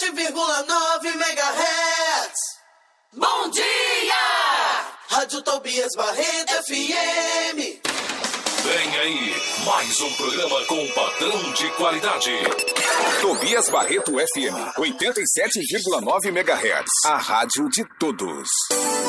87,9 MHz. Bom dia! Rádio Tobias Barreto FM. Vem aí, mais um programa com padrão de qualidade. Tobias Barreto FM, 87,9 MHz. A rádio de todos.